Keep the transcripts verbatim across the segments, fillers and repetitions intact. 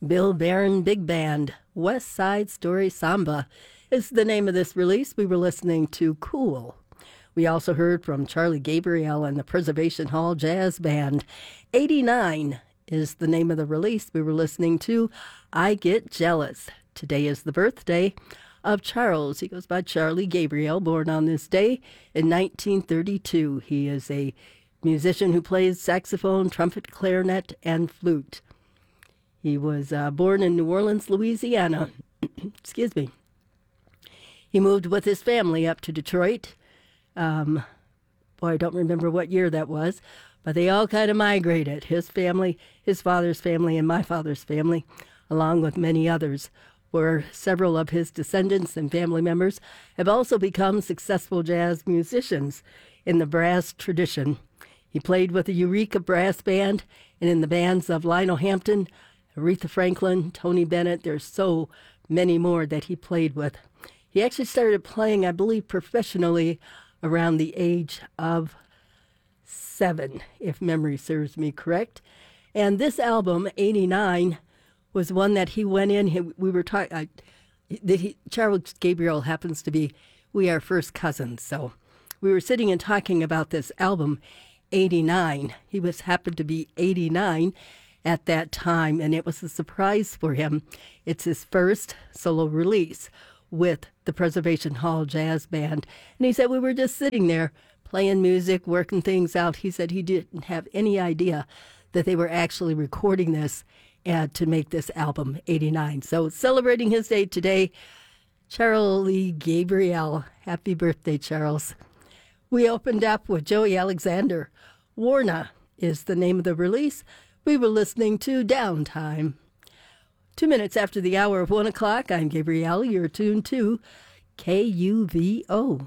Bill Barron Big Band, West Side Story Samba is the name of this release. We were listening to Cool. We also heard from Charlie Gabriel and the Preservation Hall Jazz Band. eighty-nine is the name of the release. We were listening to I Get Jealous. Today is the birthday of Charles. He goes by Charlie Gabriel, born on this day in nineteen thirty-two. He is a musician who plays saxophone, trumpet, clarinet, and flute. He was uh, born in New Orleans, Louisiana. Excuse me. He moved with his family up to Detroit. Um, boy, I don't remember what year that was, but they all kind of migrated. His family, his father's family, and my father's family, along with many others, where several of his descendants and family members have also become successful jazz musicians in the brass tradition. He played with the Eureka Brass Band and in the bands of Lionel Hampton, Aretha Franklin, Tony Bennett. There's so many more that he played with. He actually started playing, I believe, professionally around the age of seven, if memory serves me correct. And this album, eighty-nine, was one that he went in. He, we were talking. Charles Gabriel happens to be, we are first cousins. So we were sitting and talking about this album, eighty-nine. He was happened to be eighty-nine at that time, and it was a surprise for him. It's his first solo release with the Preservation Hall Jazz Band. And he said, we were just sitting there playing music, working things out. He said he didn't have any idea that they were actually recording this and to make this album, eighty-nine. So celebrating his day today, Charlie Gabriel. Happy birthday, Charles. We opened up with Joey Alexander. Warna is the name of the release. We were listening to Downtime. Two minutes after the hour of one o'clock, I'm Gabrielle. You're tuned to K U V O.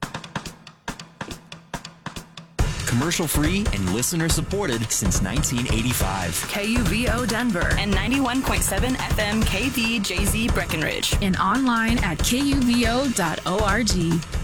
Commercial free and listener supported since nineteen eighty-five. K U V O Denver and ninety-one point seven F M K V J Z Breckenridge. And online at K U V O dot org.